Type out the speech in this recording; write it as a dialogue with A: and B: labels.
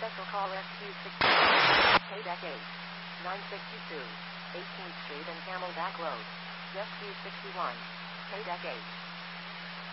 A: Special call SQ60. KDEC 8. 962. 18th Street and Camelback Road. SQ61. KDEC 8.